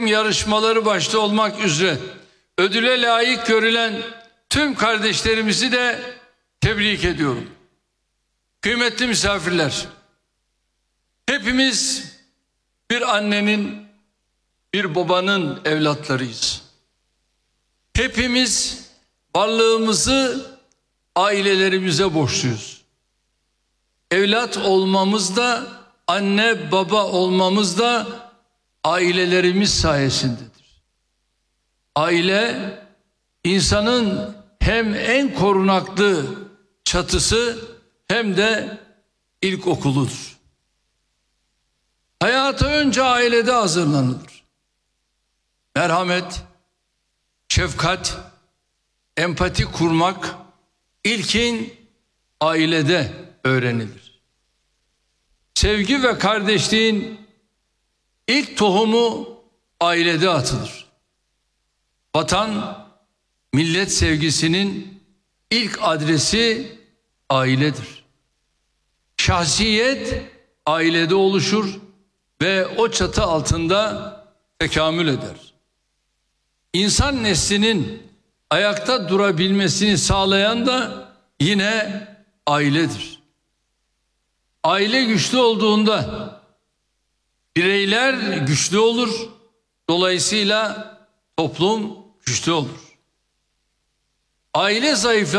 yarışmaları başta olmak üzere ödüle layık görülen tüm kardeşlerimizi de tebrik ediyorum. Kıymetli misafirler, hepimiz bir annenin, bir babanın evlatlarıyız. Hepimiz varlığımızı ailelerimize borçluyuz. Evlat olmamız da, anne baba olmamız da ailelerimiz sayesindedir. Aile, insanın hem en korunaklı çatısı hem de ilkokuludur. Hayata önce ailede hazırlanılır. Merhamet, şefkat, empati kurmak ilkin ailede öğrenilir. Sevgi ve kardeşliğin ilk tohumu ailede atılır. Vatan, millet sevgisinin ilk adresi ailedir. Şahsiyet ailede oluşur ve o çatı altında tekamül eder. İnsan neslinin ayakta durabilmesini sağlayan da yine ailedir. Aile güçlü olduğunda bireyler güçlü olur, dolayısıyla toplum güçlü olur. Aile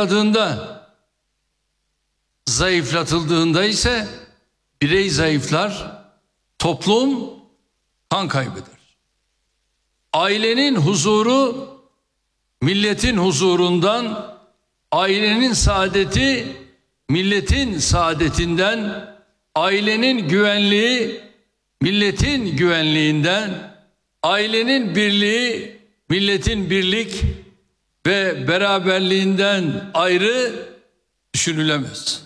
zayıflatıldığında ise birey zayıflar, toplum kan kaybeder. Ailenin huzuru milletin huzurundan, ailenin saadeti milletin saadetinden, ailenin güvenliği milletin güvenliğinden, ailenin birliği milletin birlik ve beraberliğinden ayrı düşünülemez.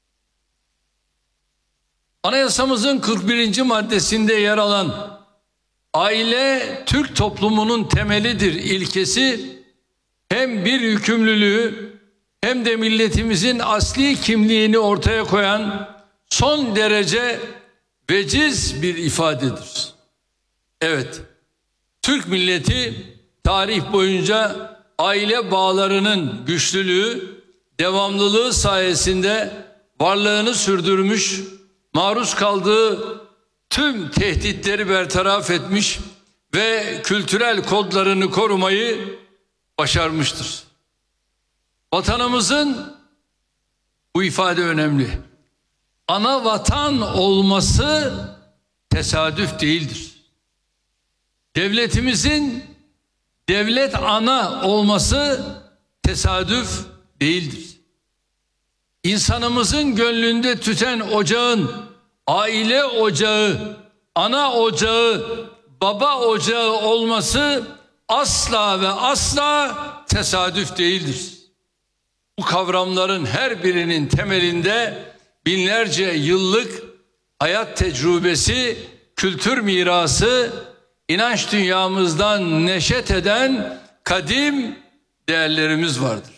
Anayasamızın 41. maddesinde yer alan aile Türk toplumunun temelidir ilkesi hem bir yükümlülüğü hem de milletimizin asli kimliğini ortaya koyan son derece veciz bir ifadedir. Evet, Türk milleti tarih boyunca aile bağlarının güçlülüğü, devamlılığı sayesinde varlığını sürdürmüş, maruz kaldığı tüm tehditleri bertaraf etmiş ve kültürel kodlarını korumayı başarmıştır. Vatanımızın, bu ifade önemli, ana vatan olması tesadüf değildir. Devletimizin devlet ana olması tesadüf değildir. İnsanımızın gönlünde tüten ocağın aile ocağı, ana ocağı, baba ocağı olması asla ve asla tesadüf değildir. Bu kavramların her birinin temelinde binlerce yıllık hayat tecrübesi, kültür mirası, inanç dünyamızdan neşet eden kadim değerlerimiz vardır.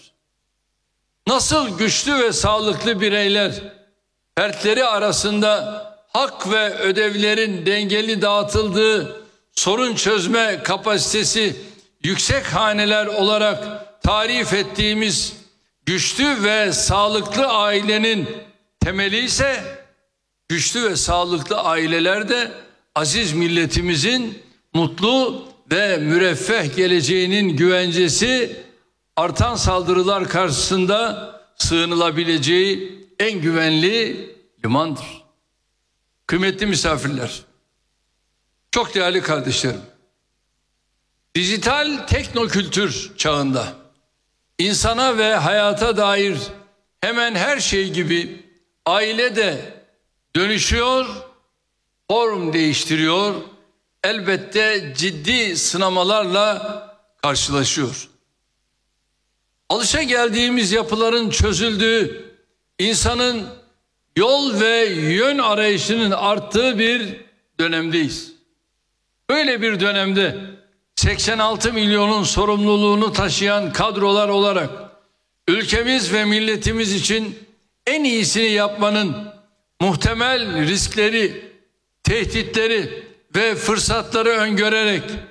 Nasıl güçlü ve sağlıklı bireyler fertleri arasında hak ve ödevlerin dengeli dağıtıldığı, sorun çözme kapasitesi yüksek haneler olarak tarif ettiğimiz güçlü ve sağlıklı ailenin temeli ise, güçlü ve sağlıklı aileler de aziz milletimizin mutlu ve müreffeh geleceğinin güvencesi, artan saldırılar karşısında sığınılabileceği en güvenli limandır. Kıymetli misafirler, çok değerli kardeşlerim, dijital teknokültür çağında insana ve hayata dair hemen her şey gibi aile de dönüşüyor, form değiştiriyor, elbette ciddi sınamalarla karşılaşıyor. Alışageldiğimiz yapıların çözüldüğü, insanın yol ve yön arayışının arttığı bir dönemdeyiz. Böyle bir dönemde 86 milyonun sorumluluğunu taşıyan kadrolar olarak ülkemiz ve milletimiz için en iyisini yapmanın muhtemel riskleri, tehditleri ve fırsatları öngörerek